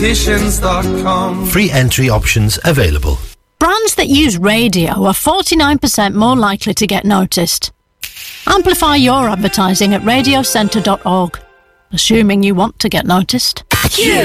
Free entry options available. Brands that use radio are 49% more likely to get noticed. Amplify your advertising at radiocentre.org, assuming you want to get noticed.